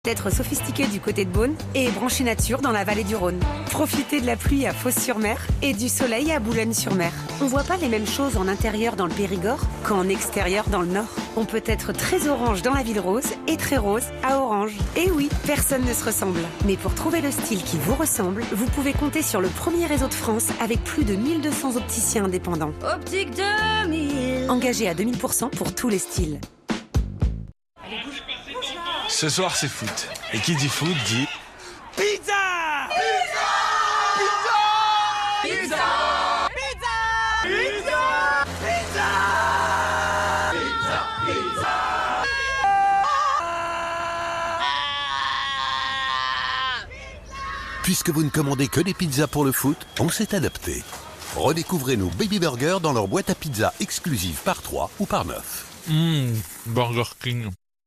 Être sophistiqué du côté de Beaune et branché nature dans la vallée du Rhône. Profitez de la pluie à Fos-sur-Mer et du soleil à Boulogne-sur-Mer. On voit pas les mêmes choses en intérieur dans le Périgord qu'en extérieur dans le Nord. On peut être très orange dans la ville rose et très rose à Orange. Et oui, personne ne se ressemble. Mais pour trouver le style qui vous ressemble, vous pouvez compter sur le premier réseau de France avec plus de 1200 opticiens indépendants. Optique 2000. Engagés à 2000% pour tous les styles. Ce soir, c'est foot. Et qui dit foot dit... Pizza! Pizza! Pizza! Pizza! Pizza! Pizza! Pizza! Pizza! Puisque vous ne commandez que des pizzas pour le foot, on s'est adapté. Redécouvrez nos Baby Burgers dans leur boîte à pizza exclusive par 3 ou par 9. Burger King.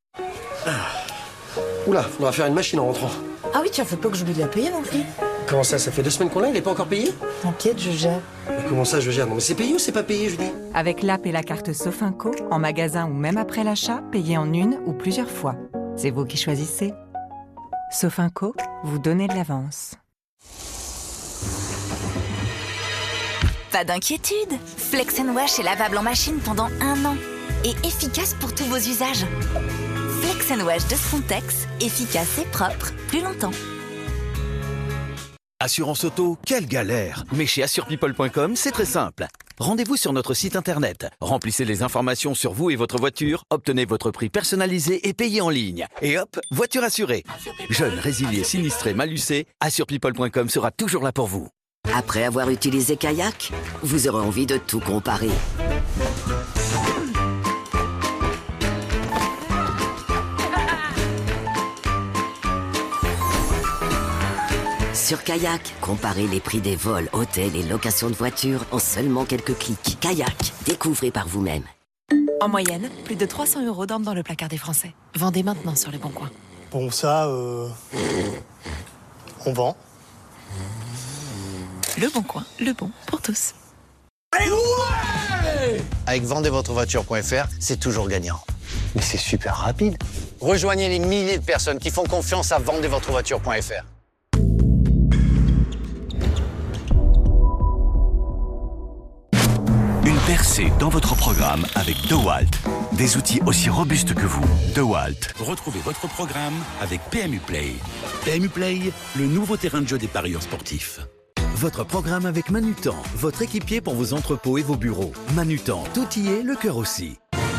Oula, faudra faire une machine en rentrant. Ah oui, tiens, faut pas que j'oublie de la payer non plus. Comment ça fait 2 semaines qu'on l'a, il est pas encore payé? T'inquiète, je gère. Mais comment ça, je gère? Non mais c'est payé ou c'est pas payé, je dis? Avec l'app et la carte Sofinco, en magasin ou même après l'achat, payez en une ou plusieurs fois. C'est vous qui choisissez. Sofinco, vous donnez de l'avance. Pas d'inquiétude, Flex & Wash est lavable en machine pendant 1 an et efficace pour tous vos usages. Flex & Wash de Frontex, efficace et propre, plus longtemps. Assurance auto, quelle galère! Mais chez assurepeople.com, c'est très simple. Rendez-vous sur notre site internet, remplissez les informations sur vous et votre voiture, obtenez votre prix personnalisé et payez en ligne. Et hop, voiture assurée. Jeune, résilié, sinistré, malucé, assurepeople.com sera toujours là pour vous. Après avoir utilisé Kayak, vous aurez envie de tout comparer. Sur Kayak, comparez les prix des vols, hôtels et locations de voitures en seulement quelques clics. Kayak, découvrez par vous-même. En moyenne, plus de 300 € dorment dans le placard des Français. Vendez maintenant sur Le Bon Coin. Bon, ça, on vend. Le Bon Coin, le bon pour tous. Avec vendezvotrevoiture.fr, c'est toujours gagnant. Mais c'est super rapide. Rejoignez les milliers de personnes qui font confiance à vendezvotrevoiture.fr. Une percée dans votre programme avec DeWalt. Des outils aussi robustes que vous. DeWalt. Retrouvez votre programme avec PMU Play. PMU Play, le nouveau terrain de jeu des parieurs sportifs. Votre programme avec Manutan, votre équipier pour vos entrepôts et vos bureaux. Manutan, tout y est, le cœur aussi.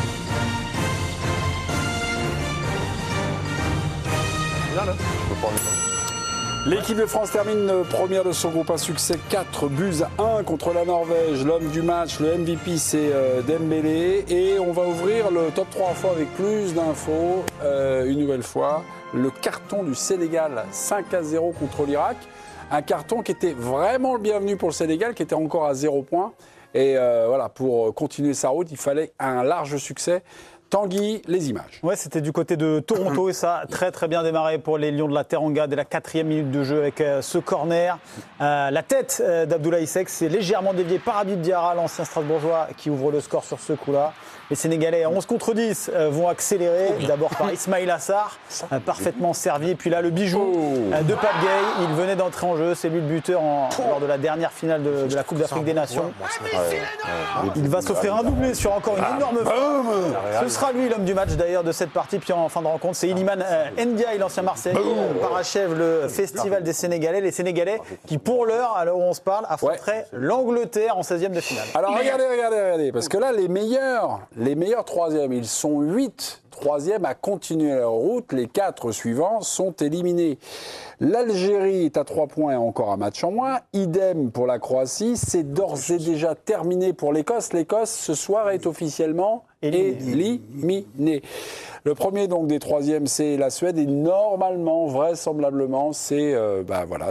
L'équipe de France termine première de son groupe, un succès 4-1 contre la Norvège. L'homme du match, le MVP, c'est Dembélé. Et on va ouvrir le top 3 fois avec plus d'infos. Une nouvelle fois, le carton du Sénégal 5-0 contre l'Irak. Un carton qui était vraiment le bienvenu pour le Sénégal, qui était encore à 0 points. Et voilà, pour continuer sa route, il fallait un large succès. Tanguy, les images. Ouais, c'était du côté de Toronto et ça a très très bien démarré pour les Lions de la Teranga dès la 4e minute de jeu avec ce corner. La tête d'Abdoulaye Seck s'est légèrement déviée par Habib Diarra, l'ancien Strasbourgeois, qui ouvre le score sur ce coup-là. Les Sénégalais à 11 contre 10 vont accélérer, d'abord par Ismaïla Assar, parfaitement servi. Et puis là, le bijou de Pape Gueye, il venait d'entrer en jeu, c'est lui le buteur lors de la dernière finale de la Coupe d'Afrique des Nations. Il va s'offrir un doublé sur encore une énorme frappe. Ce sera lui l'homme du match d'ailleurs de cette partie. Puis en fin de rencontre, c'est Iliman Ndiaye, l'ancien Marseillais, qui parachève le festival des Sénégalais. Les Sénégalais qui, pour l'heure, à l'heure où on se parle, affronteraient l'Angleterre en 16e de finale. Alors regardez, parce que là, les meilleurs troisièmes, ils sont 8 troisièmes à continuer leur route. Les 4 suivants sont éliminés. L'Algérie est à 3 points et encore un match en moins. Idem pour la Croatie. C'est d'ores et déjà terminé pour l'Écosse. L'Écosse, ce soir, est officiellement éliminée. Le premier donc des troisièmes, c'est la Suède. Et normalement, vraisemblablement, c'est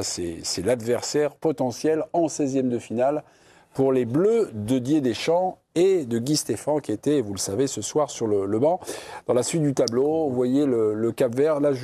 l'adversaire potentiel en 16e de finale pour les Bleus de Didier Deschamps et de Guy Stéphane qui était, vous le savez, ce soir sur le banc. Dans la suite du tableau, vous voyez le Cap-Vert, là,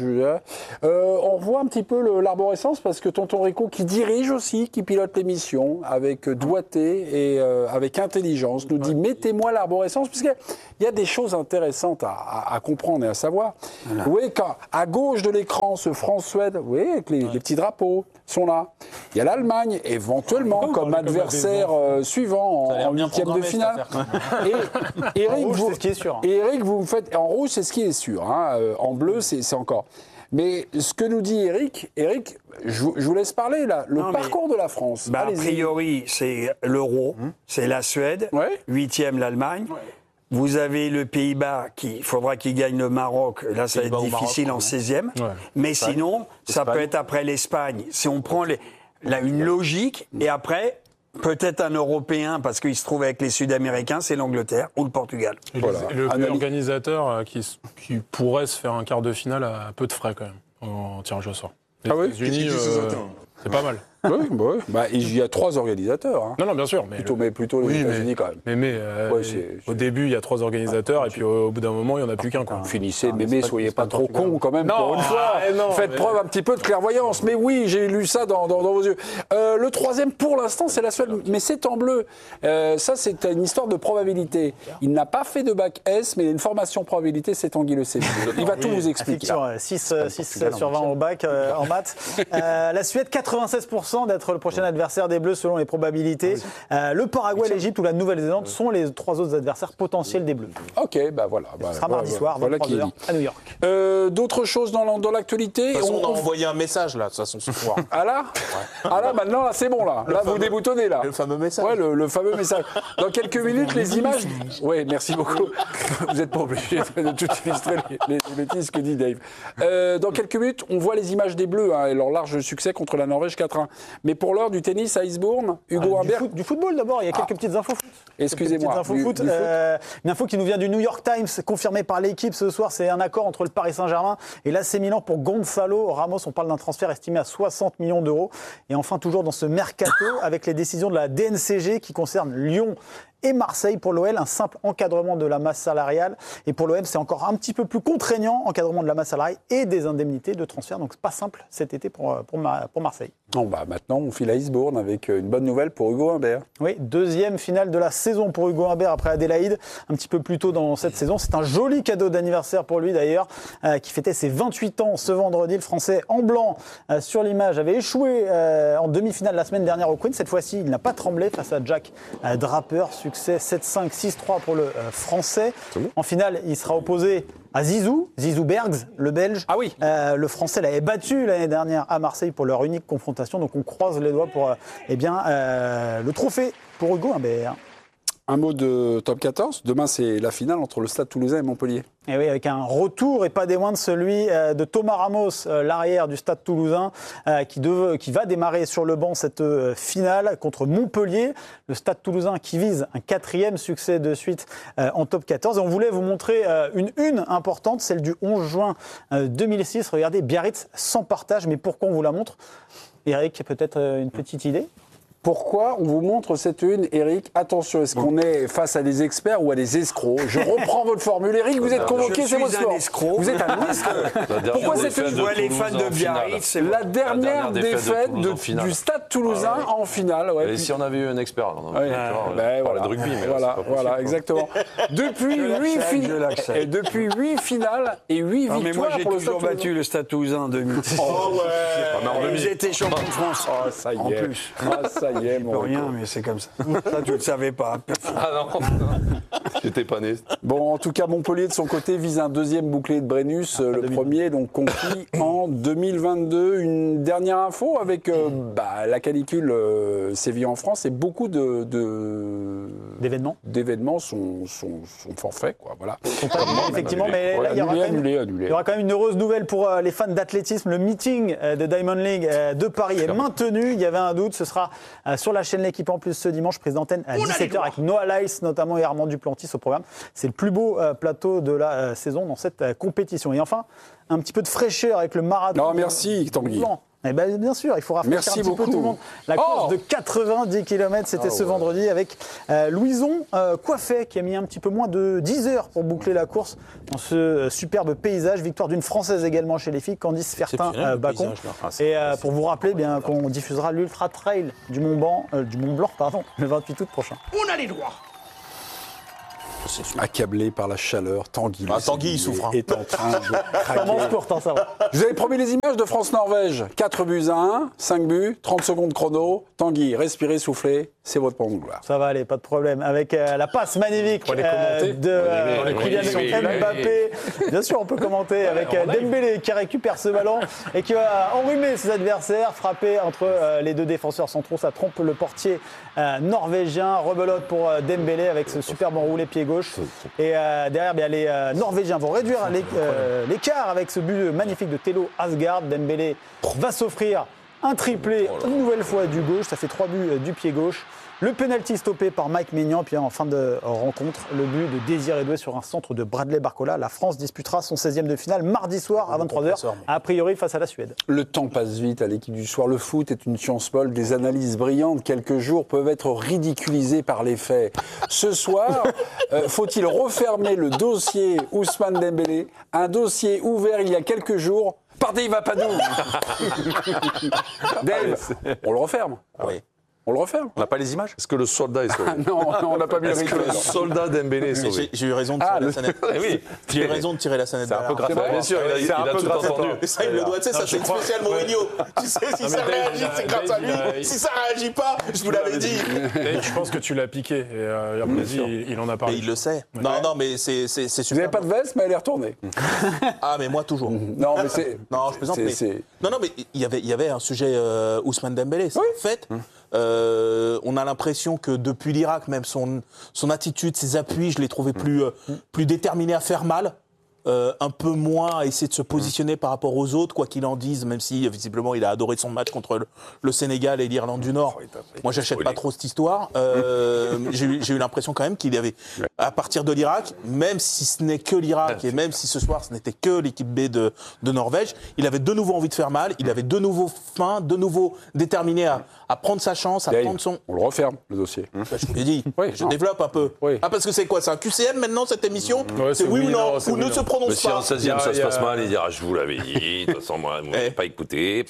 on revoit un petit peu l'arborescence parce que tonton Rico qui dirige aussi, qui pilote l'émission avec doigté et avec intelligence, nous dit mettez-moi l'arborescence puisqu'il y a des choses intéressantes à comprendre et à savoir. Voilà. Vous voyez, à gauche de l'écran, ce France-Suède, vous voyez, avec les petits drapeaux sont là. Il y a l'Allemagne, éventuellement, comme adversaire suivant en huitième de finale. Et Eric, c'est ce qui est sûr. Et Eric, vous me faites... En rouge, c'est ce qui est sûr. Hein. En bleu, c'est encore... Mais ce que nous dit Eric, je vous laisse parler là, parcours de la France. A priori, c'est l'euro, c'est la Suède, huitième l'Allemagne. Ouais. Vous avez le Pays-Bas, il faudra qu'il gagne le Maroc, là ça va être difficile en 16e. Ouais. Mais sinon, ça peut être après l'Espagne. Si on prend une logique, et après... Peut-être un Européen, parce qu'il se trouve avec les Sud-Américains, c'est l'Angleterre ou le Portugal. Voilà. Le organisateur qui pourrait se faire un quart de finale à peu de frais quand même, en tirage au sort. Les États-Unis, c'est pas mal. Il y a 3 organisateurs. Hein. Non, bien sûr. Mais plutôt les États-Unis quand même. Au début, il y a 3 organisateurs, et puis au bout d'un moment, il n'y en a plus qu'un. Finissez, soyez pas trop cons quand même pour une fois. Faites preuve un petit peu de clairvoyance. Mais oui, j'ai lu ça dans vos yeux. Le 3e, pour l'instant, c'est la Suède, mais c'est en bleu. Ça, c'est une histoire de probabilité. Il n'a pas fait de bac S, mais il a une formation probabilité, c'est Tanguy Le Cédric. Il va tout vous expliquer. 6 sur 20 au bac en maths. La Suède, 96% d'être le prochain adversaire des Bleus selon les probabilités. Le Paraguay, l'Égypte ou la Nouvelle-Zélande sont les 3 autres adversaires potentiels des Bleus. Ok, voilà. Ce sera mardi soir, 23h à New York. D'autres choses dans l'actualité. De toute façon, on a envoyé un message là, de toute façon, ce soir. Ah là, maintenant, là, c'est bon là. Là, vous déboutonnez là. Le fameux message. Ouais, le fameux message. Dans quelques minutes, les images. Oui, merci beaucoup. Vous n'êtes pas obligé de tout illustrer les bêtises que dit Dave. Dans quelques minutes, on voit les images des Bleus et leur large succès contre la Norvège 4-1. Mais pour l'heure du tennis à Icebourne, Hugo Humbert... Du football d'abord, il y a quelques petites infos foot. Excusez-moi. Une info qui nous vient du New York Times, confirmée par l'équipe ce soir, c'est un accord entre le Paris Saint-Germain et l'AC Milan pour Gonzalo Ramos. On parle d'un transfert estimé à 60 millions d'euros. Et enfin, toujours dans ce mercato, avec les décisions de la DNCG qui concernent Lyon et Marseille. Pour l'OL, un simple encadrement de la masse salariale. Et pour l'OM, c'est encore un petit peu plus contraignant, encadrement de la masse salariale et des indemnités de transfert. Donc, c'est pas simple cet été pour Marseille. Bon, maintenant, on file à Icebourne avec une bonne nouvelle pour Hugo Humbert. Oui, 2e finale de la saison pour Hugo Humbert après Adélaïde, un petit peu plus tôt dans cette saison. C'est un joli cadeau d'anniversaire pour lui d'ailleurs, qui fêtait ses 28 ans ce vendredi. Le Français en blanc sur l'image avait échoué en demi-finale la semaine dernière au Queen. Cette fois-ci, il n'a pas tremblé face à Jack Draper. Succès 7-5, 6-3 pour le Français. En finale, il sera opposé à Zizou Bergs, le Belge. Ah oui. Le Français l'avait battu l'année dernière à Marseille pour leur unique confrontation. Donc on croise les doigts pour le trophée pour Hugo Humbert. Un mot de top 14. Demain, c'est la finale entre le Stade Toulousain et Montpellier. Et oui, avec un retour et pas des moindres, celui de Thomas Ramos, l'arrière du Stade Toulousain, qui va démarrer sur le banc cette finale contre Montpellier. Le Stade Toulousain qui vise un 4e succès de suite en top 14. Et on voulait vous montrer une importante, celle du 11 juin 2006. Regardez, Biarritz sans partage. Mais pourquoi on vous la montre ? Eric, peut-être une petite idée ? Pourquoi on vous montre cette une, Eric ? Attention, est-ce qu'on est face à des experts ou à des escrocs ? Je reprends votre formule. Eric, vous êtes convoqué, c'est votre sport. Escroc. Vous êtes un escroc. Pourquoi cette une ? Je vois les fans de Biarritz. C'est la dernière défaite du Stade Toulousain en finale. Ouais, et si on avait eu un expert, on aurait parlé de rugby. Mais voilà, exactement. Depuis 8 finales et 8 victoires mais moi, j'ai pour le toujours battu le Stade Toulousain en 2006. Ils étaient champions de France. Ça y est. En plus. Ça y est, mon rien, mais c'est comme ça. Ça, tu ne le savais pas. Ah non, j'étais pas né. Bon, en tout cas, Montpellier, de son côté, vise un 2e bouclier de Brennus. Le premier, donc, conquis en 2022. Une dernière info avec la canicule sévit en France et beaucoup d'événements sont forfaits, quoi. Voilà. Effectivement, mais là, il y aura quand même une heureuse nouvelle pour les fans d'athlétisme. Le meeting de Diamond League de Paris est maintenu. Il y avait un doute. Ce sera sur la chaîne L'Équipe en plus ce dimanche, prise d'antenne à 17h avec Noah Lyles notamment et Armand Duplantis au programme. C'est le plus beau plateau de la saison dans cette compétition. Et enfin, un petit peu de fraîcheur avec le marathon. Non, merci Tanguy. Eh ben, bien sûr, il faut rafraîchir un petit peu tout le monde. La course de 90 km, c'était ce vendredi avec Louison Coiffet qui a mis un petit peu moins de 10 heures pour boucler la course dans ce superbe paysage. Victoire d'une Française également chez les filles, Candice Fertin-Bacon. Et pour vous rappeler bien qu'on diffusera l'Ultra Trail du Mont Blanc, le 28 août prochain. On a les droits. Accablé par la chaleur, Tanguy. Tanguy, il souffre. Est en train de craquer. Ça mange pourtant, ça va. Je vous avais promis les images de France-Norvège. 4 buts à 1, 5 buts, 30 secondes chrono. Tanguy, respirez, soufflez, c'est votre moment de gloire. Ça va aller, pas de problème. Avec la passe magnifique de Kylian Mbappé. Bien sûr, on peut commenter avec Dembélé qui récupère ce ballon et qui va enrhumer ses adversaires, frapper entre les deux défenseurs centraux. Ça trompe le portier norvégien. Rebelote pour Dembélé avec ce superbe enroulé pied gauche. Et derrière, les Norvégiens vont réduire l'écart avec ce but magnifique de Thelo Asgard. Dembélé va s'offrir un triplé une nouvelle fois du gauche. Ça fait 3 buts du pied gauche. Le penalty stoppé par Mike Maignan. Puis en fin de rencontre, le but de Désiré Doué sur un centre de Bradley Barcola. La France disputera son 16e de finale mardi soir à 23h, a priori face à la Suède. Le temps passe vite à l'équipe du soir. Le foot est une science folle. Des analyses brillantes, quelques jours, peuvent être ridiculisées par les faits. Ce soir, faut-il refermer le dossier Ousmane Dembélé, un dossier ouvert il y a quelques jours par Dave Apadou. Dave, on le referme. Oui. On le referme. On n'a pas les images ? Est-ce que le soldat est sauvé ? Non, on n'a pas mis le Est-ce que le soldat Dembélé est sauvé ? J'ai eu raison de tirer la sonnette. Oui. J'ai eu raison de tirer la sonnette. C'est un peu grave. Bien sûr, il a tout entendu. Et ça, il le doit, tu sais, ça c'est une spéciale Mourinho. Tu sais, si ça réagit, c'est grâce à lui. Si ça réagit pas, je vous l'avais dit. Je pense que tu l'as piqué. Et après, il en a parlé. Et il le sait. Non, mais c'est super. Vous n'avez pas de veste, mais elle est retournée. Ah, mais moi, toujours. Non, mais c'est... Non, je plaisante, mais... Non, mais il y avait un sujet Ousmane Dembélé. En fait... on a l'impression que depuis l'Irak, même son attitude, ses appuis, je l'ai trouvé plus déterminé à faire mal. Un peu moins à essayer de se positionner par rapport aux autres, quoi qu'il en dise, même si visiblement il a adoré son match contre le Sénégal et l'Irlande du Nord. Moi, j'achète pas trop cette histoire. J'ai eu l'impression quand même qu'il y avait, à partir de l'Irak, même si ce n'est que l'Irak et même si ce soir ce n'était que l'équipe B de Norvège, il avait de nouveau envie de faire mal, il avait de nouveau faim, de nouveau déterminé à prendre sa chance, à prendre son... On le referme, le dossier. Je vous l'ai dit, je développe un peu. Ah, parce que c'est quoi ? C'est un QCM maintenant, cette émission ? C'est oui ou non ? Ou ne se prononce mais si pas. en 16e ça se passe mal, il dira je vous l'avais dit, de toute façon, moi, vous m'avez pas écouté,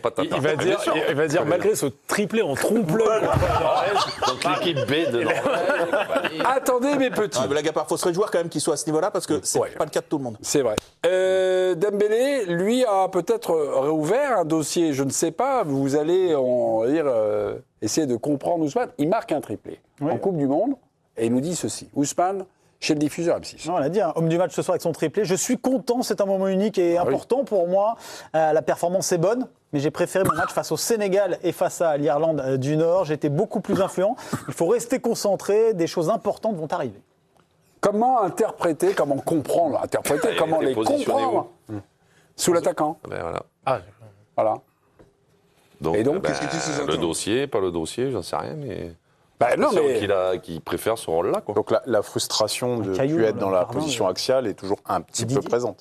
il va dire malgré ce triplé en trompe-l'œil. Donc l'équipe B de Norvège. Attendez, mes petits. Blague à part, il faut se réjouir quand même qu'il soit à ce niveau-là parce que c'est pas le cas de tout le monde. C'est vrai. Dembélé, lui, a peut-être réouvert un dossier, je ne sais pas, vous allez essayer de comprendre Ousmane. Il marque un triplé en Coupe du Monde et il nous dit ceci. Ousmane, chez le diffuseur M6. Non, on l'a dit, homme du match ce soir avec son triplé. Je suis content, c'est un moment unique et important pour moi. La performance est bonne, mais j'ai préféré mon match face au Sénégal et face à l'Irlande du Nord. J'étais beaucoup plus influent. Il faut rester concentré, des choses importantes vont arriver. Comment interpréter, comment comprendre, comment les comprendre sous l'attaquant. Voilà. Donc le dossier, pas le dossier, j'en sais rien, mais... non, mais... qu'il préfère ce rôle-là. Quoi. Donc la frustration de plus être dans la position axiale est toujours un petit peu présente.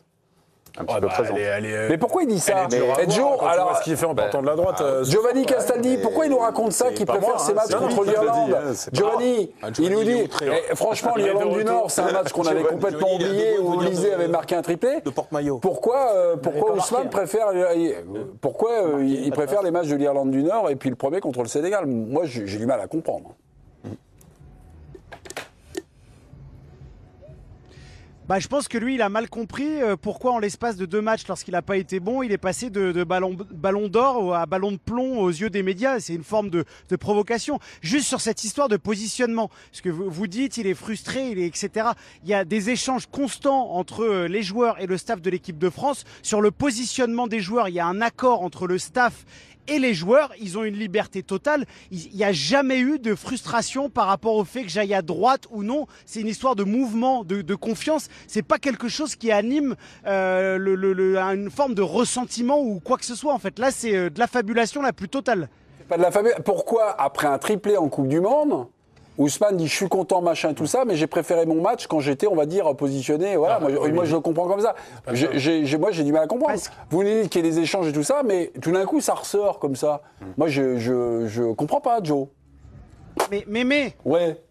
Mais pourquoi il dit ça? Joe, alors, ce qu'il fait en partant de la droite. Giovanni Castaldi, pourquoi il nous raconte ça, qu'il préfère ses matchs contre l'Irlande? Giovanni, il nous dit, franchement, l'Irlande du Nord, c'est un match qu'on avait complètement oublié, où Olysée avait marqué un triplé. De porte-maillot. Pourquoi Ousmane préfère il préfère les matchs de l'Irlande du Nord et puis le premier contre le Sénégal? Moi, j'ai du mal à comprendre. Je pense que lui, il a mal compris pourquoi en l'espace de 2 matchs, lorsqu'il n'a pas été bon, il est passé de ballon d'or à ballon de plomb aux yeux des médias. C'est une forme de provocation. Juste sur cette histoire de positionnement, ce que vous dites, il est frustré, etc. Il y a des échanges constants entre les joueurs et le staff de l'équipe de France. Sur le positionnement des joueurs, il y a un accord entre le staff et les joueurs, ils ont une liberté totale. Il n'y a jamais eu de frustration par rapport au fait que j'aille à droite ou non. C'est une histoire de mouvement, de confiance. C'est pas quelque chose qui anime une forme de ressentiment ou quoi que ce soit. En fait, là, c'est de l'affabulation la plus totale. Pas de la Pourquoi, après un triplé en Coupe du Monde, Ousmane dit je suis content, machin, tout ça, mais j'ai préféré mon match quand j'étais, on va dire, positionné. Voilà, moi je le comprends comme ça. Moi j'ai du mal à comprendre. Vous nous dites qu'il y a des échanges et tout ça, mais tout d'un coup ça ressort comme ça. Moi je comprends pas, Joe. Ouais.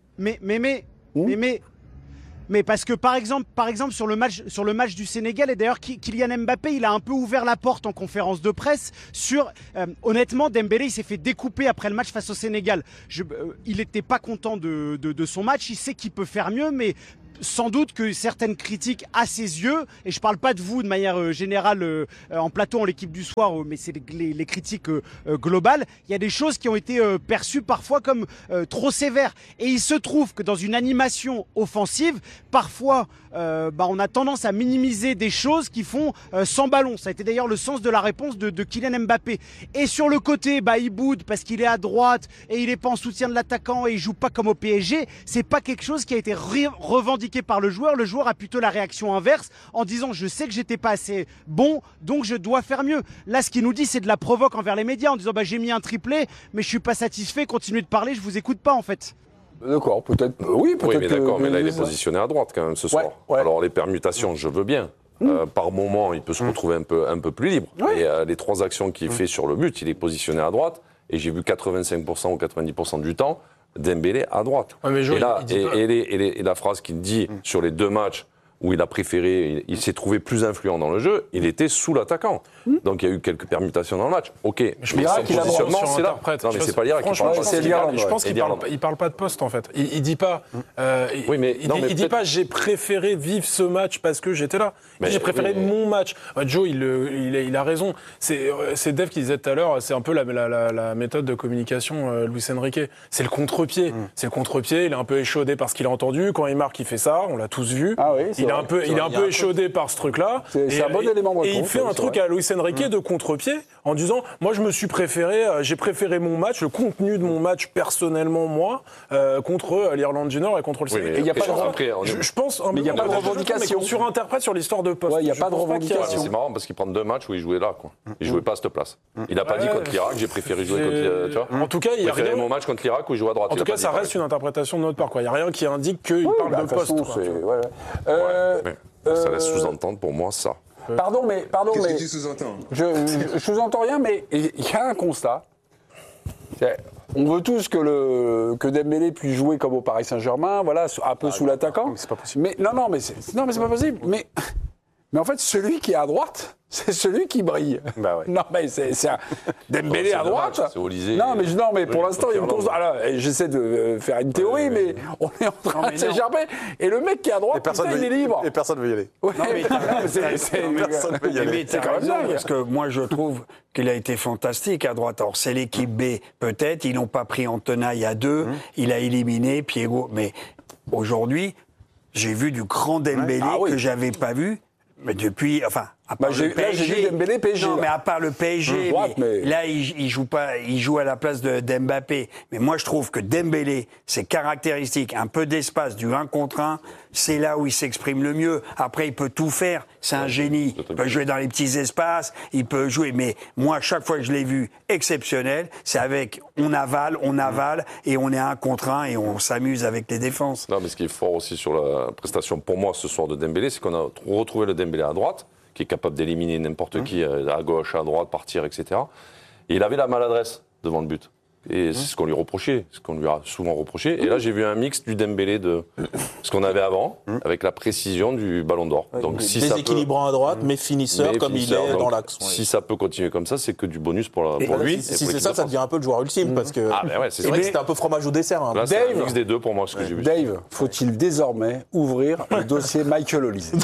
Mais parce que par exemple sur le match du Sénégal, et d'ailleurs Kylian Mbappé il a un peu ouvert la porte en conférence de presse sur honnêtement Dembélé il s'est fait découper après le match face au Sénégal. Il n'était pas content de son match, il sait qu'il peut faire mieux, mais sans doute que certaines critiques à ses yeux, et je parle pas de vous de manière générale en plateau en l'équipe du soir, mais c'est les critiques globales, il y a des choses qui ont été perçues parfois comme trop sévères. Et il se trouve que dans une animation offensive, parfois on a tendance à minimiser des choses qui font sans ballon. Ça a été d'ailleurs le sens de la réponse de Kylian Mbappé. Et sur le côté, il boude parce qu'il est à droite et il est pas en soutien de l'attaquant et il joue pas comme au PSG. C'est pas quelque chose qui a été revendiqué par le joueur. Le joueur a plutôt la réaction inverse en disant je sais que j'étais pas assez bon donc je dois faire mieux. Là ce qu'il nous dit c'est de la provoque envers les médias en disant j'ai mis un triplé mais je suis pas satisfait, continuez de parler, je vous écoute pas en fait. D'accord, peut-être. Oui, peut-être. Oui, mais d'accord, mais là il est positionné à droite quand même ce soir. Alors les permutations, je veux bien. Par moment, il peut se retrouver un peu plus libre. Et les 3 actions qu'il fait sur le but, il est positionné à droite. Et j'ai vu 85% ou 90% du temps Dembélé à droite. Et la phrase qu'il dit sur les 2 matchs où il a préféré, il s'est trouvé plus influent dans le jeu, il était sous l'attaquant. Donc il y a eu quelques permutations dans le match. Ok, mais son positionnement, c'est là. Non, mais c'est pas l'Irak qui parle. Je pense qu'il parle pas de poste en fait. Il dit pas. Il dit pas j'ai préféré vivre ce match parce que j'étais là. J'ai préféré mon match. Joe, il a raison. C'est Dave qui disait tout à l'heure. C'est un peu la méthode de communication Luis Enrique. C'est le contre-pied. C'est le contre-pied. Il est un peu échaudé par ce qu'il a entendu. Quand il marque, il fait ça. On l'a tous vu. Il est un peu échaudé par ce truc-là. C'est un bon élément. Et il fait un truc à Luis Enrique de contre-pied en disant moi j'ai préféré mon match, le contenu de mon match personnellement moi contre l'Irlande du Nord et contre le Sénégal. Il n'y a pas je pense mais il n'y a pas de revendication. On surinterprète sur l'histoire de poste. Il n'y a pas de revendication. C'est marrant parce qu'il prend 2 matchs où il jouait là quoi. Il jouait pas à cette place. Il n'a pas dit contre l'Irak j'ai préféré jouer contre tu vois. En tout cas, il y a rien mon match contre l'Irak où il joue à droite. En tout cas, ça reste une interprétation de notre part quoi. Il y a rien qui indique qu'il parle de poste. Ça laisse sous-entendre pour moi ça. Pardon, mais Qu'est-ce que tu sous-entends ? Je sous-entends rien, mais il y a un constat. On veut tous que Dembélé puisse jouer comme au Paris Saint-Germain, voilà, un peu sous l'attaquant. Mais c'est pas possible. Mais mais c'est pas possible. Mais en fait, celui qui est à droite, c'est celui qui brille. Non, mais c'est un Dembélé à droite. C'est Olysée. Non, mais pour l'instant, il y a une course. Alors, j'essaie de faire une théorie, mais on est en train de s'écharper. Et le mec qui est à droite, il est libre. Et personne ne veut y aller. Personne ne veut y aller. C'est quand même dingue. Parce que moi, je trouve qu'il a été fantastique à droite. Alors, c'est l'équipe B, peut-être. Ils n'ont pas pris en tenaille à 2. Il a éliminé Piego. Mais aujourd'hui, j'ai vu du grand Dembélé que j'avais pas vu. Mais depuis, à part le PSG, j'ai vu Dembélé PSG. Non, mais à part le PSG, là, il joue pas, il joue à la place de Mbappé. Mais moi, je trouve que Dembélé, ses caractéristiques, un peu d'espace, du 1 contre 1, c'est là où il s'exprime le mieux. Après, il peut tout faire. C'est un génie. Il peut jouer dans les petits espaces, il peut jouer. Mais moi, chaque fois que je l'ai vu exceptionnel, c'est avec on avale, et on est 1 contre 1 et on s'amuse avec les défenses. Non, mais ce qui est fort aussi sur la prestation pour moi ce soir de Dembélé, c'est qu'on a retrouvé le Dembélé à droite, qui est capable d'éliminer n'importe qui à gauche, à droite, partir, etc. Et il avait la maladresse devant le but. Et c'est ce qu'on lui reprochait, ce qu'on lui a souvent reproché. Et là, j'ai vu un mix du Dembélé de ce qu'on avait avant, avec la précision du Ballon d'Or. Donc, déséquilibrant à droite, mais finisseur comme il est dans l'axe. Si ça peut continuer comme ça, c'est que du bonus pour lui. Si c'est ça, ça devient un peu le joueur ultime. Parce que c'est vrai que c'était un peu fromage au dessert. Là, c'est un mix des deux pour moi, ce que j'ai vu. Dave, faut-il désormais ouvrir le dossier Michael Olysée?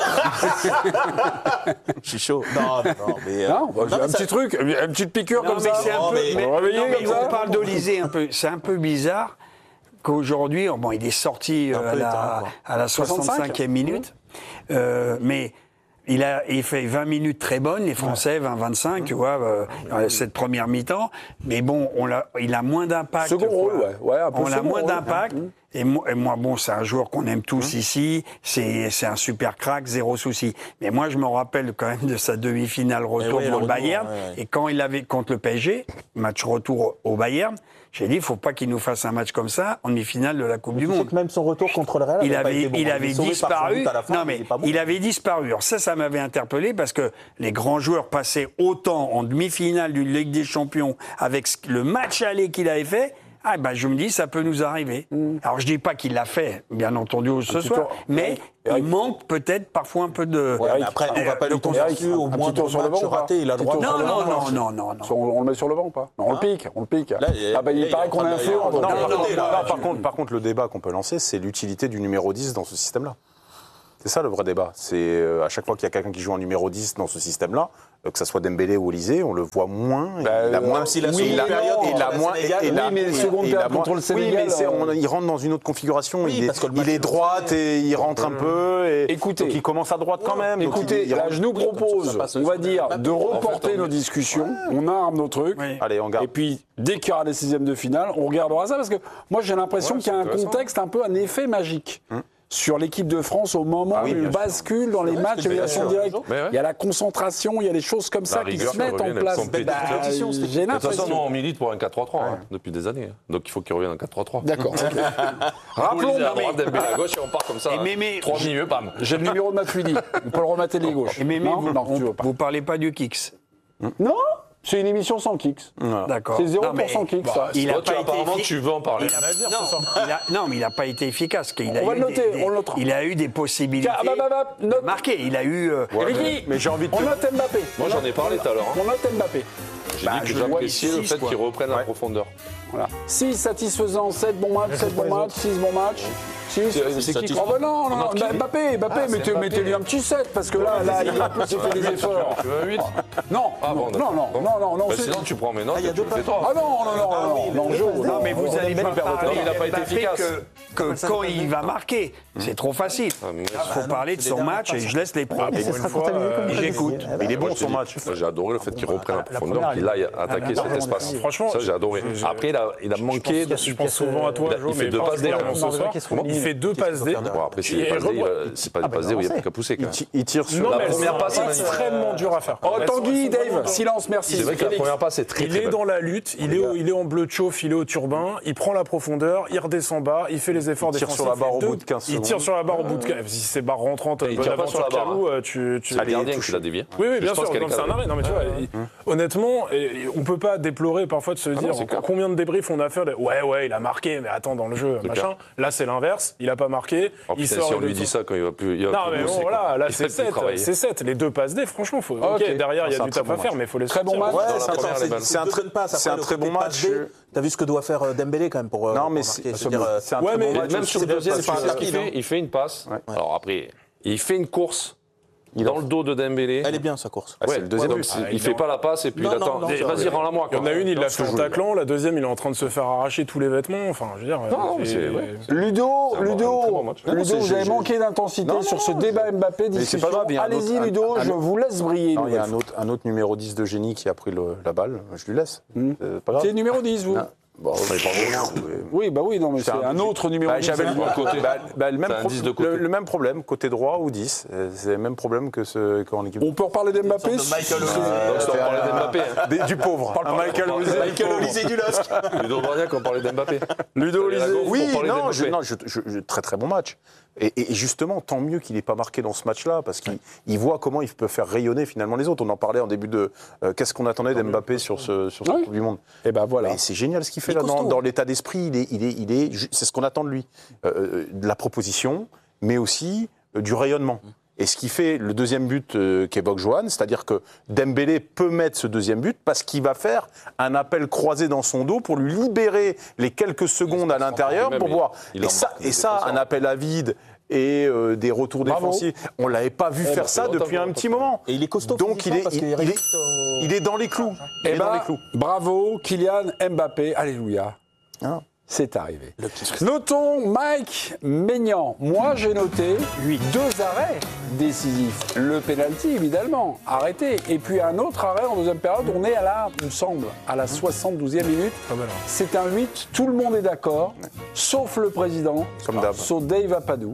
Je suis chaud. Non, mais. Un petit truc, une petite piqûre comme ça. On parle d'Olysée un peu. C'est un peu bizarre qu'aujourd'hui, il est sorti à la 65e minute, mais il fait 20 minutes très bonnes, les Français 20-25, tu vois, cette première mi-temps. Mais bon, il a moins d'impact. Second rôle, on a moins d'impact. Et moi, bon, c'est un joueur qu'on aime tous ici. C'est un super crack, zéro souci. Mais moi, je me rappelle quand même de sa demi-finale retour contre le Bayern. Et quand il avait contre le PSG, match retour au Bayern, j'ai dit, il ne faut pas qu'il nous fasse un match comme ça en demi-finale de la Coupe du Monde. Même son retour contre le Real, il avait disparu. Non, mais il avait disparu. Alors ça m'avait interpellé parce que les grands joueurs passaient autant en demi-finale d'une Ligue des Champions avec le match aller qu'il avait fait. Ah ben je me dis ça peut nous arriver. Alors je dis pas qu'il l'a fait, bien entendu ce soir, mais il manque peut-être parfois un peu de. Ouais, après on va pas le constituer au moins de match raté. Il a le droit. Non. On le met sur le banc ou pas? Non, on le pique. Ah ben il paraît qu'on est influent. Par contre, le débat qu'on peut lancer, c'est l'utilité du numéro 10 dans ce système-là. C'est ça le vrai débat. C'est à chaque fois qu'il y a quelqu'un qui joue en numéro 10 dans ce système-là, que ça soit Dembélé ou Olysée, on le voit moins. Il a moins. Mais seconde période contre le Sénégal. Oui, mais il rentre dans une autre configuration. Il est droite et il rentre un peu. Écoutez, donc il commence à droite quand même. Écoutez, là, je nous propose, on va dire, de reporter nos discussions. On arme nos trucs. Allez, on garde. Et puis, dès qu'il y aura les 6e de finale, on regardera ça parce que moi, j'ai l'impression qu'il y a un contexte un peu un effet magique. Sur l'équipe de France au moment où il bascule dans les matchs élimination directe. Il y a la concentration, il y a des choses comme ça qui se mettent en place. J'ai l'impression. De toute façon, nous, on milite pour un 4-3-3 depuis des années. Donc il faut qu'il revienne en 4-3-3. D'accord. Rappelons à droite, Dembélé à gauche et on part comme ça. 3 milieux, bam. J'ai le numéro de Matuidi. On peut le remater les gauches. Et Mémé, vous parlez pas du Kicks? Non. C'est une émission sans kicks. D'accord. C'est 0% kicks. Apparemment, tu veux en parler. Non, mais il n'a pas été efficace. On va le noter, on le notera. Il a eu des possibilités de marquer. Il a eu... mais j'ai envie de... On note Mbappé. Moi, j'en ai parlé tout à l'heure. On note Mbappé. J'ai dit que j'appréciais le fait qu'il reprenne la profondeur. Voilà. 6 satisfaisants, 7 bons matchs, 6 bons matchs. C'est qui? Non, Mbappé, mettez-lui un petit 7, parce que là, il a plus fait des efforts. Tu veux 8? Non. Sinon, tu prends mes notes et tu le fais toi. Ah non, Non, mais vous allez pas parler il n'a pas été efficace. Que quand il va marquer, c'est trop facile. Il faut parler de son match et je laisse les pros. J'écoute. Il est bon son match. J'ai adoré le fait qu'il reprenne la profondeur, qu'il aille attaquer cet espace. Franchement, ça j'ai adoré. Après, il a manqué. Je pense souvent à toi, Il fait 2 passes D ce soir. Il fait 2 passes D. Bon, après, s'il y a des passes D, c'est pas des passes D où il n'y a plus qu'à pousser. Il tire sur la première passe. C'est extrêmement dur à faire. Oh, Tanguy, Dave, silence, merci. C'est vrai que la première passe est très Il est dans la lutte, il est en bleu de chauffe, il est au turbin, il prend la profondeur, il redescend bas, il fait les efforts défensifs. Il tire sur la barre au bout de 15 secondes. Il tire sur la barre au bout de 15 secondes. Si c'est barre rentrante, il tire pas sur la barre. C'est le gardien qui l'a dévié. Oui, bien sûr, c'est un arrêt. Non, mais tu vois, honnêtement, on peut pas déplorer parfois de se dire combien de débriefs on a fait. Ouais, il a marqué, mais attends, dans le jeu, machin. Là, c'est l'inverse, il a pas marqué. Si on lui dit ça quand il va plus. Non, mais bon, voilà, là, c'est 7. Les 2 passes D, franchement, derrière, il y a du taf à faire, mais il faut les très bon match. C'est un très bon match. T'as vu ce que doit faire Dembélé quand même pour marquer. C'est un très bon match. Même sur le deuxième, il fait une passe. Alors après, il fait une course. Dans le dos de Dembélé. Elle est bien sa course. C'est le deuxième but. Il fait pas la passe et puis il attend. Vas-y, rends-la moi. Il y en a une, il l'a fait en taclant. La deuxième, il est en train de se faire arracher tous les vêtements. Enfin, je veux dire. Ludo, vous avez manqué d'intensité sur ce débat Mbappé. Allez-y, Ludo, je vous laisse briller. Il y a un autre numéro 10 de génie qui a pris la balle. Je lui laisse. C'est numéro 10, vous. Bon, oui, non, mais c'est un autre numéro 10. J'avais le même problème, côté droit ou 10. C'est le même problème qu'en équipe. On peut reparler d'Mbappé du pauvre. Michael Olysée du LOSC. Ludo Braniac, on parlait d'Mbappé. Ludo Olysée. Oui, non, très très bon match. Et justement, tant mieux qu'il n'ait pas marqué dans ce match-là, parce qu'il voit comment il peut faire rayonner finalement les autres. On en parlait en début de qu'est-ce qu'on attendait d'Mbappé sur cette Coupe du Monde. Et ben voilà. Et c'est génial ce qu'il fait là dans l'état d'esprit. C'est ce qu'on attend de lui, de la proposition, mais aussi du rayonnement. Et ce qui fait le deuxième but qu'évoque Johan, c'est-à-dire que Dembélé peut mettre ce deuxième but parce qu'il va faire un appel croisé dans son dos pour lui libérer les quelques secondes à l'intérieur pour voir. Et ça, un appel à vide et des retours défensifs, on ne l'avait pas vu faire ça depuis un petit moment. Et il est costaud. Donc il est dans les clous. Bravo, Kylian Mbappé. Alléluia. C'est arrivé. Notons Mike Maignan. Moi, j'ai noté 2 arrêts décisifs. Le pénalty, évidemment, arrêté. Et puis un autre arrêt en deuxième période. On est il me semble, à la 72e minute. C'est un 8. Tout le monde est d'accord, sauf le président, sauf Dave Apadou.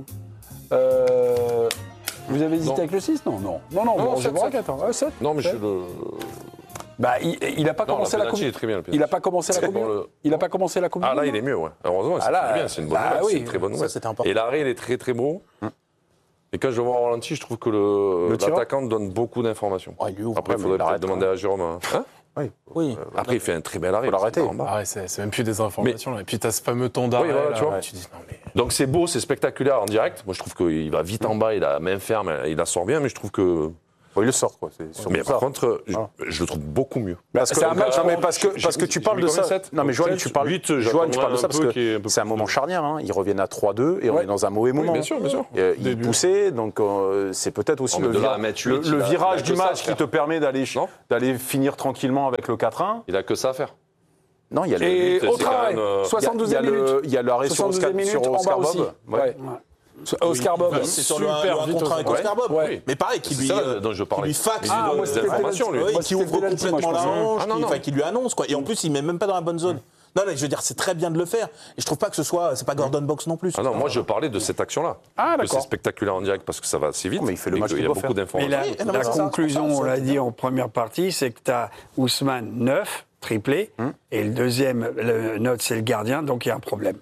Vous avez hésité avec le 6 ? Non, j'ai braquette. 7. Non, mais je le... il n'a pas commencé la coupe. Il n'a pas commencé la coupe. Il n'a pas commencé la coupe. Ah là, il est mieux, ouais. Heureusement, c'est très bien. C'est une bonne nouvelle. C'est une très bonne nouvelle. Et l'arrêt, il est très très beau. Et quand je le vois en ralenti, je trouve que l'attaquant donne beaucoup d'informations. Après, il faudrait peut-être demander à Jérôme. Oui. Après, il fait un très bel arrêt. Il faut l'arrêter. C'est même plus des informations. Et puis, tu as ce fameux temps d'arrêt. Tu vois. Tu dis, non, mais... Donc, c'est beau, c'est spectaculaire en direct. Moi, je trouve qu'il va vite en bas, il a main ferme, il la sort bien, mais je trouve que. Il le sort, quoi. Mais par contre, je le trouve beaucoup mieux. Parce que tu parles de ça. Non, mais Joanne, tu parles de ça parce que c'est un moment charnière. Ils reviennent à 3-2 et on est dans un mauvais moment. Bien sûr. Ils poussaient, donc c'est peut-être aussi le virage du match qui te permet d'aller finir tranquillement avec le 4-1. Il a que ça à faire. Non, il y a le autre arrêt, 72e minute. Il y a l'arrêt sur Oscar Bob. Oscar Bob, c'est sur le 1 contre 1 avec Oscar Bob. Mais pareil, qui lui faxe des informations, qui ouvre complètement la hanche, qui lui annonce, quoi. Et en plus, il met même pas dans la bonne zone. Non, je veux dire, c'est très bien de le faire. Et je trouve pas que c'est pas Gordon Box non plus. Ah non, moi je parlais de cette action-là. C'est spectaculaire en direct parce que ça va assez vite. Mais il fait le match qu'il y a beaucoup d'informations. La conclusion, on l'a dit en première partie, c'est que tu as Ousmane 9, triplé, et le deuxième note, c'est le gardien, donc il y a un problème.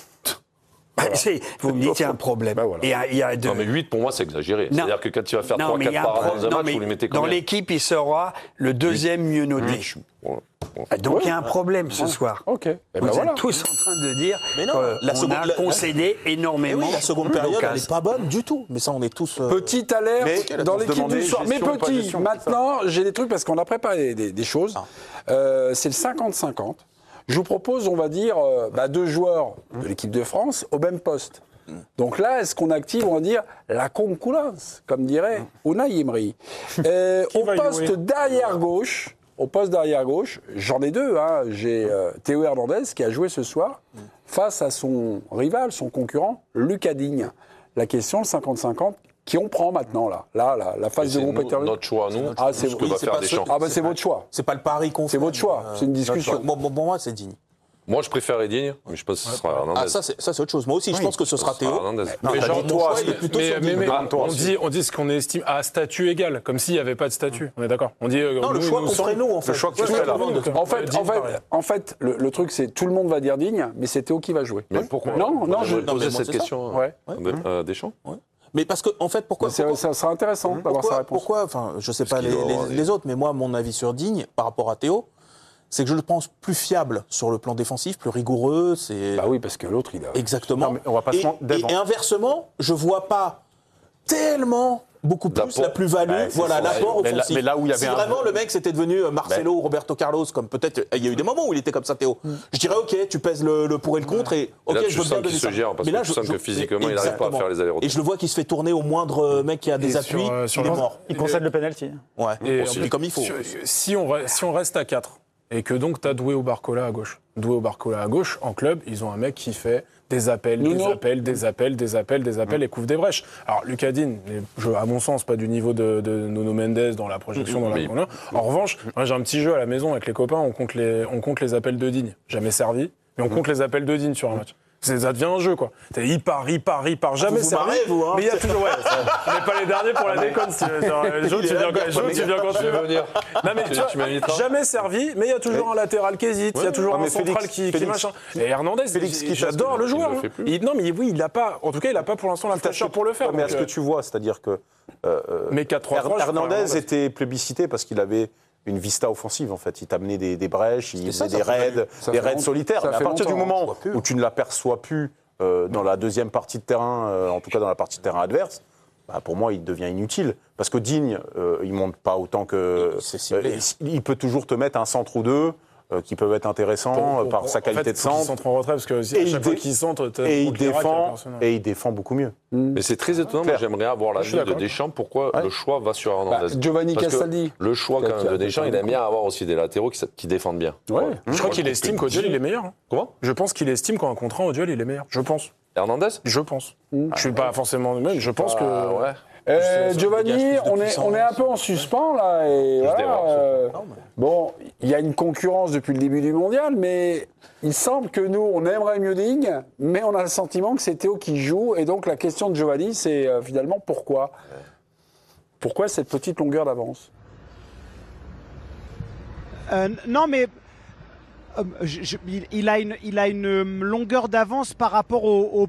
Vous me dites, il y a un problème. Non, mais 8, pour moi, c'est exagéré. C'est-à-dire que quand tu vas faire 3-4 parades dans un match, vous lui mettez combien ? Dans l'équipe, il sera le deuxième mieux noté. Donc il y a un problème ce soir. Vous êtes tous en train de dire qu'on a concédé énormément. La seconde période, elle n'est pas bonne du tout. Mais ça, on est tous... Petite alerte dans l'équipe du soir. Mais petit, maintenant, j'ai des trucs parce qu'on a préparé des choses. C'est le 50-50. Je vous propose, on va dire, 2 joueurs de l'équipe de France au même poste. Donc là, est-ce qu'on active, on va dire, la concurrence, comme dirait Unai Emery. Au poste d'arrière gauche, j'en ai 2. J'ai Théo Hernandez qui a joué ce soir face à son rival, son concurrent, Lucas Digne. La question, le 50-50, qui on prend maintenant, là, la phase de groupe est notre choix, nous. C'est votre choix. C'est pas le pari qu'on fait. C'est votre choix, c'est une discussion. Bon, moi, c'est Digne. Moi, je préférais Digne, mais je pense que ce sera Hernandez. Ça, c'est autre chose. Moi aussi, je pense que ce sera Théo. Mais genre, toi, on dit ce qu'on estime à statut égal, comme s'il n'y avait pas de statut. On est d'accord. On dit. Non, le choix qu'on ferait nous, en fait. Le choix que tu fais là. En fait, le truc, c'est tout le monde va dire Digne, mais c'est Théo qui va jouer. Mais pourquoi ? Non, je vais poser cette question à Deschamps. Mais parce que, en fait, pourquoi ça sera intéressant d'avoir sa réponse. Pourquoi ? Enfin, je sais pas les autres, mais moi, mon avis sur Digne, par rapport à Théo, c'est que je le pense plus fiable sur le plan défensif, plus rigoureux. Oui, parce que l'autre, il a... Exactement. Non, mais on va pas et inversement, je vois pas tellement beaucoup plus la plus-value, l'apport offensif. Mais là où il y avait vraiment le mec c'était devenu Marcelo ou Roberto Carlos, comme peut-être, il y a eu des moments où il était comme ça, Théo. Je dirais, ok, tu pèses le pour et le contre, et ok, je veux bien donner ça. Mais là, je sens que physiquement, il n'arrive pas à faire les allers-retours. Et je le vois qui se fait tourner au moindre mec qui a des appuis, il est mort. Il concède le penalty. Ouais, et comme il faut. Si on reste à 4, et que donc tu as Doué ou Barcola à gauche. En club, ils ont un mec qui fait des appels, et couvre des brèches. Alors, Lucas Digne, à mon sens, pas du niveau de Nuno Mendes dans la projection. En revanche, moi, j'ai un petit jeu à la maison avec les copains, on compte les appels de Digne. Jamais servi, mais on compte les appels de Digne sur un match. Ça devient un jeu, quoi. Il part, jamais servi. Mais il y a toujours, on n'est pas les derniers pour la déconne. Jo, tu viens quand tu veux venir. Non, mais tu m'inviteras. Jamais servi, mais il y a toujours un latéral qui hésite, il y a toujours un central qui machin. Et Hernandez, j'adore le joueur. Non, mais oui, il a pas, en tout cas, il n'a pas pour l'instant la fraîcheur pour le faire. Mais est-ce que tu vois, c'est-à-dire que Hernandez était plébiscité parce qu'il avait une vista offensive, en fait. Il t'amenait des brèches, il faisait des raids solitaires. Mais à partir du moment où tu ne l'aperçois plus dans la deuxième partie de terrain, en tout cas dans la partie de terrain adverse, pour moi, il devient inutile. Parce que Digne, il ne monte pas autant que... il peut toujours te mettre un centre ou deux. qui peuvent être intéressants par sa qualité de centre. Il centre en retrait parce que à chaque fois qu'il centre, et il défend beaucoup mieux. Mais c'est très étonnant. Moi, j'aimerais avoir l'avis de Deschamps. Pourquoi le choix va sur Hernandez? Giovanni Castaldi. Le choix quand même de Deschamps, il aime bien avoir aussi des latéraux qui défendent bien. Je crois qu'il estime qu'au duel, il est meilleur. Comment? Je pense qu'il estime qu'en contrant au duel, il est meilleur. Je pense. Hernandez? Je pense. Je suis pas forcément le même. Je pense que. Giovanni, on est un peu en suspens là. Et voilà, bon, il y a une concurrence depuis le début du mondial, mais il semble que nous, on aimerait mieux Digne, mais on a le sentiment que c'est Théo qui joue. Et donc la question de Giovanni, c'est finalement pourquoi? Pourquoi cette petite longueur d'avance? Non, mais il a une longueur d'avance par rapport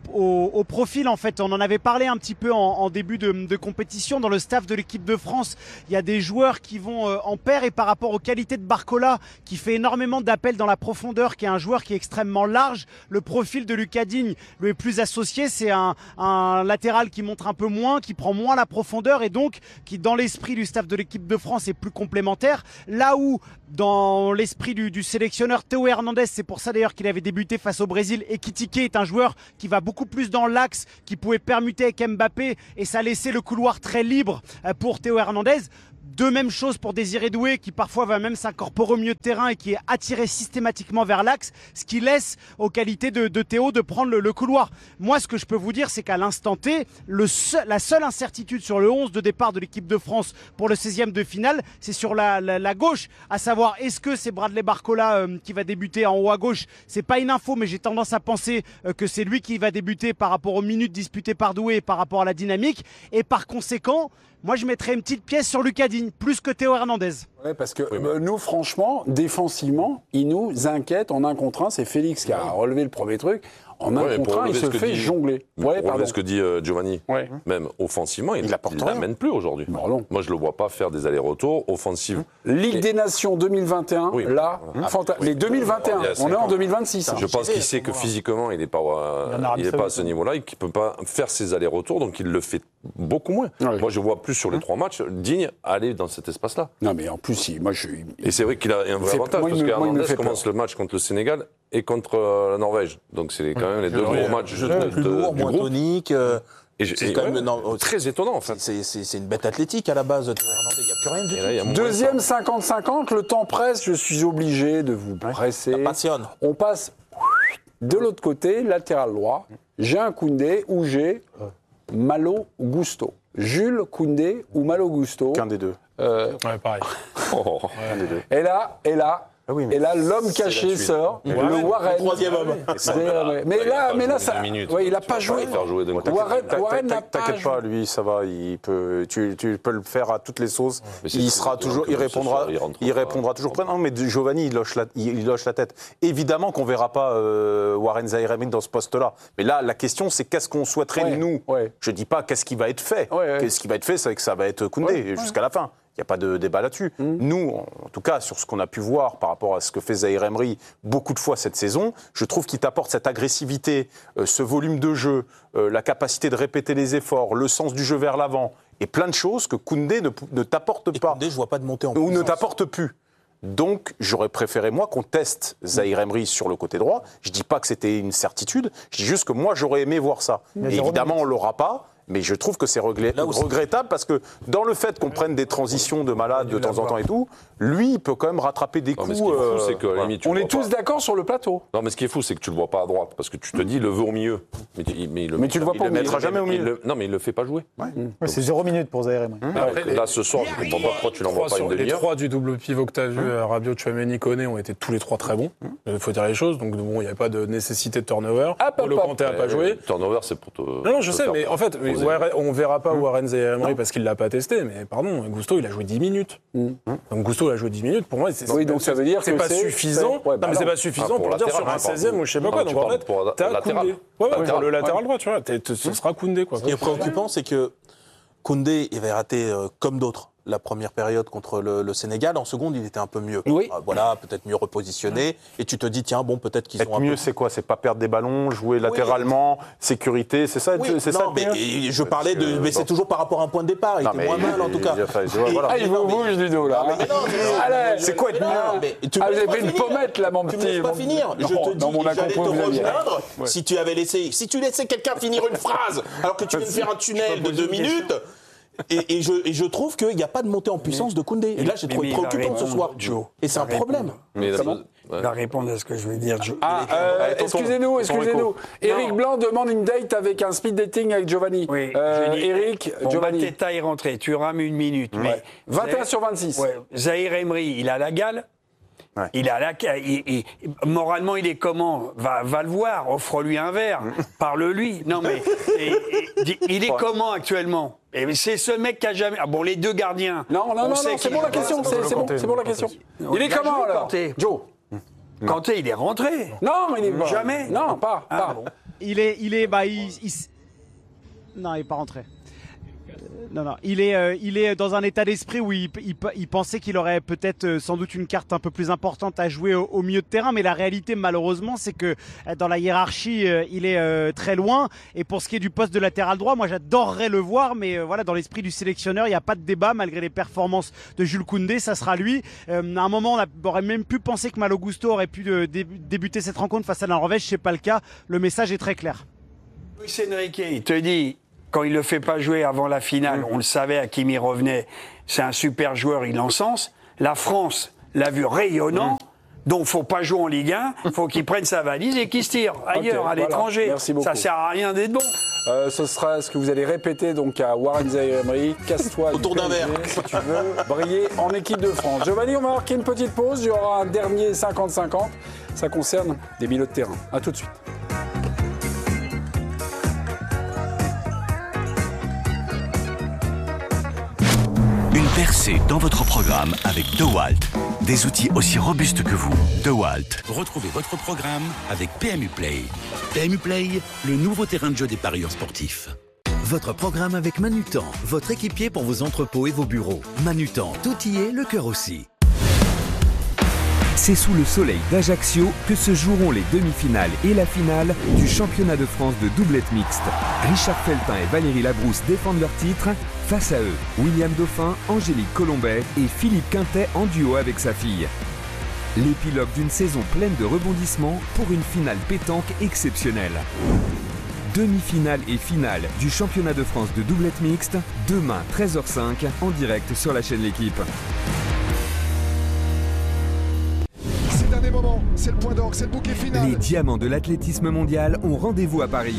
au profil, en fait. On en avait parlé un petit peu en début de compétition. Dans le staff de l'équipe de France, il y a des joueurs qui vont en paire, et par rapport aux qualités de Barcola, qui fait énormément d'appels dans la profondeur, qui est un joueur qui est extrêmement large, le profil de Lucas Digne lui est plus associé. C'est un latéral qui montre un peu moins, qui prend moins la profondeur, et donc qui, dans l'esprit du staff de l'équipe de France, est plus complémentaire. Là où, dans l'esprit du sélectionneur Théo Hernandez, c'est pour ça d'ailleurs qu'il avait débuté face au Brésil, et Ekitike est un joueur qui va beaucoup plus dans l'axe, qui pouvait permuter avec Mbappé, et ça laissait le couloir très libre pour Théo Hernandez. De même chose pour Désiré Doué, qui parfois va même s'incorporer au milieu de terrain et qui est attiré systématiquement vers l'axe, ce qui laisse aux qualités de Théo de prendre le couloir. Moi, ce que je peux vous dire, c'est qu'à l'instant T, la seule incertitude sur le 11 de départ de l'équipe de France pour le 16e de finale, c'est sur la gauche, à savoir, est-ce que c'est Bradley Barcola qui va débuter en haut à gauche? C'est pas une info, mais j'ai tendance à penser que c'est lui qui va débuter par rapport aux minutes disputées par Doué et par rapport à la dynamique. Et par conséquent, moi, je mettrais une petite pièce sur Lucas Digne, plus que Théo Hernandez. Oui, parce que nous, franchement, défensivement, il nous inquiète en 1 contre 1. C'est Félix qui a relevé le premier truc. En 1 contre 1, il se fait jongler. Pour ce que dit Giovanni, même offensivement, il n'amène plus aujourd'hui. Moi, je ne le vois pas faire des allers-retours offensifs. Ligue des Nations 2021, les 2021, on est en 2026. Je pense qu'il sait que physiquement, il n'est pas à ce niveau-là, et qu'il ne peut pas faire ses allers-retours, donc il le fait beaucoup moins. Moi, je vois plus sur les 3 matchs Digne aller dans cet espace-là. Non, mais en plus, et c'est vrai qu'il a un vrai avantage, parce qu'Hernandez commence le match contre le Sénégal et contre la Norvège. Donc c'est quand même les 2 gros matchs plus lourd, moins tonique. C'est quand même très étonnant, en fait. C'est une bête athlétique à la base. Il n'y a plus rien du tout. Deuxième 50-50, le temps presse, je suis obligé de vous presser. Ça passionne. On passe de l'autre côté, latéral droit. J'ai un Koundé ou j'ai Malo Gusto. Jules Koundé ou Malo Gusto. Qu'un des deux. Pareil. Et là, l'homme caché sort, le Warren. Le 3e homme. Mais là, ça. Il n'a pas joué. Warren n'a pas. T'inquiète pas, lui, ça va. Tu peux le faire à toutes les sauces. Il sera toujours. Il répondra toujours. Non, mais Giovanni, il loche la tête. Évidemment qu'on verra pas Warren Zaïre-Emery dans ce poste-là. Mais là, la question, c'est qu'est-ce qu'on souhaiterait nous. Je dis pas qu'est-ce qui va être fait. Qu'est-ce qui va être fait, c'est que ça va être Koundé jusqu'à la fin. Il n'y a pas de débat là-dessus. Nous, en tout cas, sur ce qu'on a pu voir par rapport à ce que fait Zaïre-Emery beaucoup de fois cette saison, je trouve qu'il t'apporte cette agressivité, ce volume de jeu, la capacité de répéter les efforts, le sens du jeu vers l'avant, et plein de choses que Koundé ne t'apporte pas. Koundé, je ne vois pas de montée en puissance. Ou ne t'apporte plus. Donc, j'aurais préféré, moi, qu'on teste Zaïre-Emery sur le côté droit. Je ne dis pas que c'était une certitude, je dis juste que moi, j'aurais aimé voir ça. Et évidemment, on ne l'aura pas. Mais je trouve que c'est regrettable parce que dans le fait qu'on prenne des transitions de malade de temps en temps et tout, lui, il peut quand même rattraper des coups. On est tous d'accord sur le plateau. Non, mais ce qui est fou, c'est que tu le vois pas à droite parce que tu te dis, le veut au milieu. Mais tu le vois pas au milieu. Il le mettra jamais au milieu. Non, mais il le fait pas jouer. C'est 0 minute pour Zaïre-Emery. Là, ce soir, je comprends pas pourquoi tu l'envoies pas une demi-heure. Les 3 du double pivot que tu as vu, Rabiot, Tchouaméni, Koné, ont été tous les 3 très bons. Il faut dire les choses. Donc, bon, il n'y avait pas de nécessité de turnover. Le Kanté n'a pas joué. Turnover, c'est pour te. Non, je sais, mais en fait, on verra pas Warren Zaïre-Emery parce qu'il l'a pas testé, mais pardon, Gusto il a joué 10 minutes. Donc Gusto il a joué 10 minutes, pour moi donc ça veut dire c'est pas suffisant. Non mais c'est pas suffisant pour dire sur un 16e ou je sais pas quoi. Donc en fait, t'as Koundé. Pour le latéral droit, tu vois, ce sera Koundé quoi. Ce qui est préoccupant, c'est que Koundé il va rater comme d'autres la première période contre le Sénégal. En seconde, il était un peu mieux. Oui. Voilà, peut-être mieux repositionné. Et tu te dis, tiens, bon, peut-être qu'ils ont un mieux, peu... c'est quoi? C'est pas perdre des ballons, jouer latéralement, sécurité, c'est ça? Oui, c'est non, ça mais je parlais de... Mais c'est toujours par rapport à un point de départ. Il était moins mal, en tout cas. Il vous bouge du dos, là. Allez, c'est quoi être mieux? Vous avez pris une pommette, là, mon petit. Tu me laisses pas finir. Je te dis, j'allais te rejoindre si tu avais laissé... Si tu laissais quelqu'un finir une phrase alors que tu viens de faire un tunnel de 2 minutes... Et je trouve qu'il n'y a pas de montée en puissance de Koundé. Et là, j'ai trouvé préoccupant ce soir. Joe. Et c'est un problème. Mais Il va répondre à ce que je veux dire, Joe. Excusez-nous. Éric Blanc demande une date avec un speed dating avec Giovanni. Oui, Éric, Giovanni. Mateta est rentré, tu rames 1 minute. Mais 21 sur 26. Zahir Emery, il a la gale. Ouais. Il a moralement, il est comment? Va le voir, offre-lui un verre, parle-lui. Non mais il est comment actuellement? Et c'est ce mec qui a jamais. Ah bon, les 2 gardiens. Non, c'est bon la question. C'est bon la question. Il est comment alors? Joe. Kanté, il est rentré. Non, il est jamais. Non, pas. Il est non, il est pas rentré. Non, il est dans un état d'esprit où il pensait qu'il aurait peut-être sans doute une carte un peu plus importante à jouer au milieu de terrain, mais la réalité malheureusement c'est que dans la hiérarchie il est très loin. Et pour ce qui est du poste de latéral droit, moi j'adorerais le voir, mais voilà, dans l'esprit du sélectionneur il n'y a pas de débat malgré les performances de Jules Koundé, ça sera lui. À un moment on aurait même pu penser que Malo Gusto aurait pu débuter cette rencontre face à la Norvège, c'est pas le cas, le message est très clair. Luis Enrique, il te dit, quand il ne le fait pas jouer avant la finale, on le savait, Hakimi revenait, c'est un super joueur, il l'encense. La France l'a vu rayonnant, donc il ne faut pas jouer en Ligue 1, il faut qu'il prenne sa valise et qu'il se tire ailleurs, à l'étranger. Merci beaucoup. Ça ne sert à rien d'être bon. Ce sera ce que vous allez répéter donc à Warren Zaïre-Emery. Casse-toi autour d'un verre si tu veux briller en équipe de France. Giovanni, on va marquer une petite pause. Il y aura un dernier 50-50. Ça concerne des milieux de terrain. A tout de suite. Percez dans votre programme avec DeWalt. Des outils aussi robustes que vous. DeWalt. Retrouvez votre programme avec PMU Play. PMU Play, le nouveau terrain de jeu des parieurs sportifs. Votre programme avec Manutan, votre équipier pour vos entrepôts et vos bureaux. Manutan, tout y est, le cœur aussi. C'est sous le soleil d'Ajaccio que se joueront les demi-finales et la finale du championnat de France de doublette mixte. Richard Feltin et Valérie Labrousse défendent leur titre. Face à eux, William Dauphin, Angélique Colombet et Philippe Quintet en duo avec sa fille. L'épilogue d'une saison pleine de rebondissements pour une finale pétanque exceptionnelle. Demi-finale et finale du championnat de France de doublette mixte, demain 13h05 en direct sur la chaîne L'Équipe. C'est le point d'orgue, c'est le bouquet final. Les diamants de l'athlétisme mondial ont rendez-vous à Paris.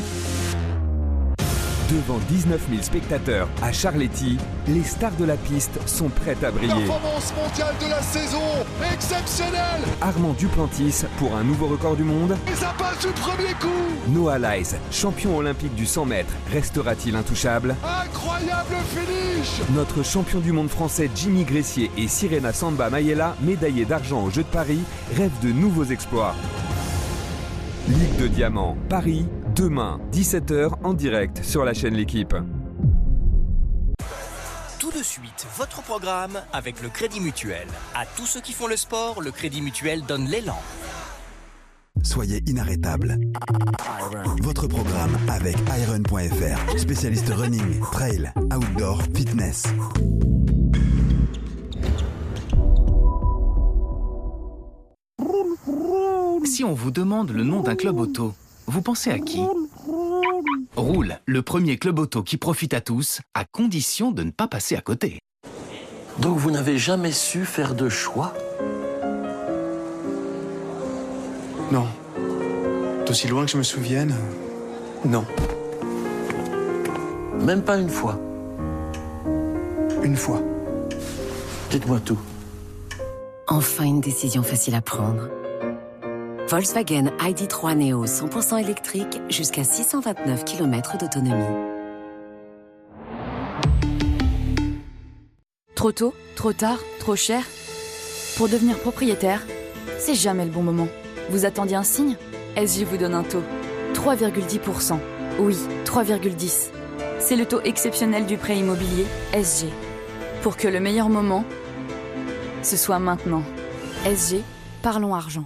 Devant 19 000 spectateurs à Charletti, les stars de la piste sont prêtes à briller. Performance mondiale de la saison, exceptionnelle. Armand Duplantis pour un nouveau record du monde. Et ça passe du premier coup. Noah Lyles, champion olympique du 100 mètres, restera-t-il intouchable? Incroyable finish. Notre champion du monde français Jimmy Gressier et Sirena Samba Mayela, médaillés d'argent aux Jeux de Paris, rêvent de nouveaux exploits. Ligue de Diamants, Paris, demain, 17h en direct sur la chaîne L'Équipe. Tout de suite, votre programme avec le Crédit Mutuel. À tous ceux qui font le sport, le Crédit Mutuel donne l'élan. Soyez inarrêtable. Votre programme avec Iron.fr, spécialiste running, trail, outdoor, fitness. Si on vous demande le nom d'un club auto, vous pensez à qui? Roule, le premier club auto qui profite à tous, à condition de ne pas passer à côté. Donc vous n'avez jamais su faire de choix? Non. D'aussi loin que je me souvienne, non. Même pas une fois? Une fois. Dites-moi tout. Enfin une décision facile à prendre. Volkswagen ID.3 Neo 100% électrique jusqu'à 629 km d'autonomie. Trop tôt, trop tard, trop cher. Pour devenir propriétaire, c'est jamais le bon moment. Vous attendiez un signe? SG vous donne un taux. 3,10%. Oui, 3,10. C'est le taux exceptionnel du prêt immobilier SG. Pour que le meilleur moment, ce soit maintenant. SG, parlons argent.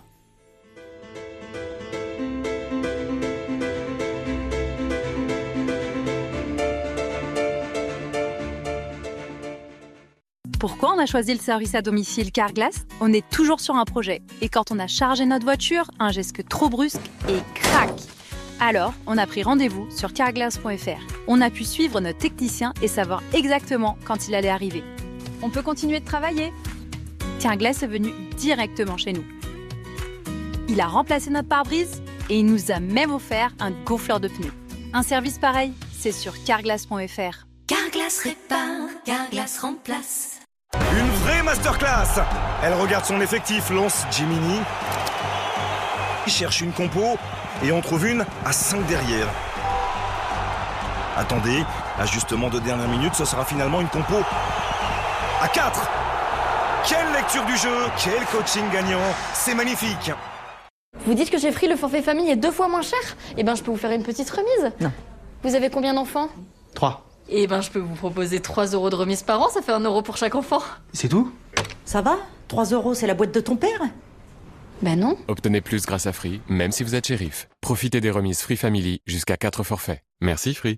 Pourquoi on a choisi le service à domicile Carglass? On est toujours sur un projet. Et quand on a chargé notre voiture, un geste trop brusque et crac! Alors, on a pris rendez-vous sur carglass.fr. On a pu suivre notre technicien et savoir exactement quand il allait arriver. On peut continuer de travailler. Carglass est venu directement chez nous. Il a remplacé notre pare-brise et il nous a même offert un gonfleur de pneus. Un service pareil, c'est sur carglass.fr. Carglass répare, Carglass remplace. Une vraie masterclass. Elle regarde son effectif, lance Jiminy, cherche une compo et on trouve une à 5 derrière. Attendez, ajustement de dernière minute, ce sera finalement une compo à 4. Quelle lecture du jeu, quel coaching gagnant, c'est magnifique. Vous dites que j'ai pris le forfait famille est 2 fois moins cher? Eh ben je peux vous faire une petite remise. Non. Vous avez combien d'enfants? 3. Eh ben je peux vous proposer 3 € de remise par an, ça fait 1 € pour chaque enfant. C'est tout? Ça va? 3 €, c'est la boîte de ton père? Ben non. Obtenez plus grâce à Free, même si vous êtes shérif. Profitez des remises Free Family jusqu'à 4 forfaits. Merci Free.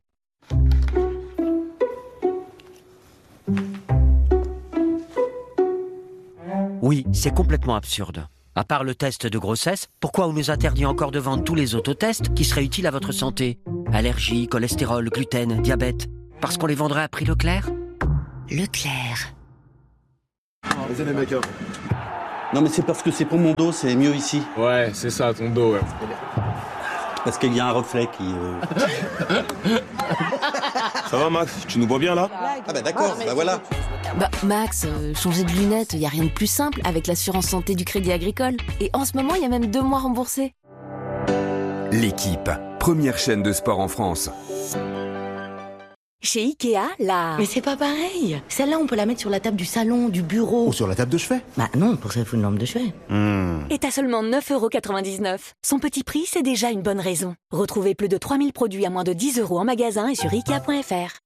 Oui, c'est complètement absurde. À part le test de grossesse, pourquoi on nous interdit encore de vendre tous les autotests qui seraient utiles à votre santé? Allergies, cholestérol, gluten, diabète. Parce qu'on les vendrait à prix Leclerc? Leclerc. Vas-y les mecs. Non mais c'est parce que c'est pour mon dos, c'est mieux ici. Ouais, c'est ça, ton dos, ouais. Parce qu'il y a un reflet qui... Ça va Max, tu nous vois bien là? Ah bah d'accord, bah voilà. Bah Max, changer de lunettes, y a rien de plus simple avec l'assurance santé du Crédit Agricole. Et en ce moment, il y a même 2 mois remboursés. L'équipe, première chaîne de sport en France. Chez Ikea, là... Mais c'est pas pareil. Celle-là, on peut la mettre sur la table du salon, du bureau. Ou sur la table de chevet. Bah non, pour ça, il faut une lampe de chevet. Et t'as seulement 9,99 €. Son petit prix, c'est déjà une bonne raison. Retrouvez plus de 3000 produits à moins de 10 € en magasin et sur Ikea.fr.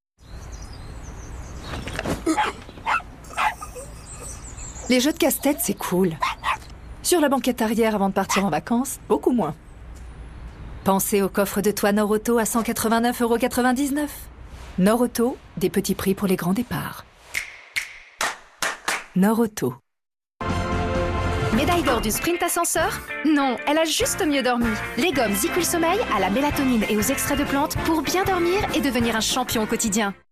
Les jeux de casse-tête, c'est cool. Sur la banquette arrière avant de partir en vacances, beaucoup moins. Pensez au coffre de toit Nord-Auto à 189,99 €. Nord-Auto, des petits prix pour les grands départs. Nord-Auto. Médaille d'or du sprint ascenseur? Non, elle a juste mieux dormi. Les gommes ZzzQuil Sommeil à la mélatonine et aux extraits de plantes pour bien dormir et devenir un champion au quotidien.